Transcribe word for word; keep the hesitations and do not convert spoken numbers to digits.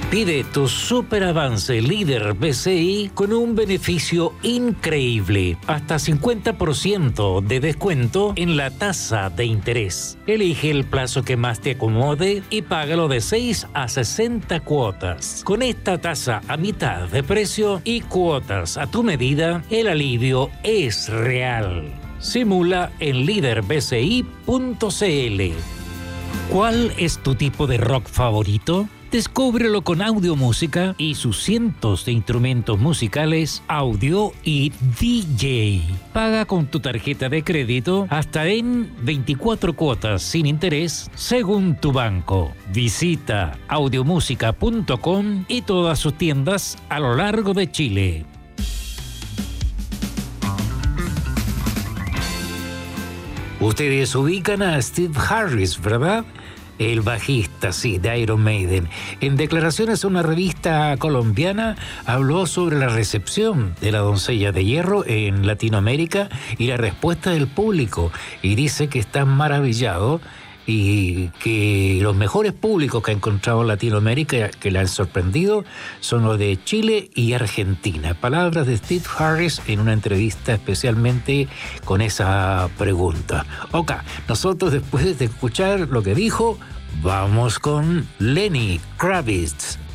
Pide tu super avance líder B C I con un beneficio increíble, hasta cincuenta por ciento de descuento en la tasa de interés. Elige el plazo que más te acomode y págalo de seis a sesenta cuotas. Con esta tasa a mitad de precio y cuotas a tu medida, el alivio es real. Simula en líder b c i punto c l. ¿Cuál es tu tipo de rock favorito? Descúbrelo con Audiomúsica y sus cientos de instrumentos musicales, audio y D J. Paga con tu tarjeta de crédito hasta en veinticuatro cuotas sin interés según tu banco. Visita audiomúsica punto com y todas sus tiendas a lo largo de Chile. Ustedes ubican a Steve Harris, ¿verdad? El bajista, sí, de Iron Maiden. En declaraciones a una revista colombiana, habló sobre la recepción de La Doncella de Hierro en Latinoamérica y la respuesta del público. Y dice que está maravillado y que los mejores públicos que ha encontrado en Latinoamérica, que le han sorprendido, son los de Chile y Argentina. Palabras de Steve Harris en una entrevista especialmente con esa pregunta. Ok, nosotros después de escuchar lo que dijo, vamos con Lenny Kravitz.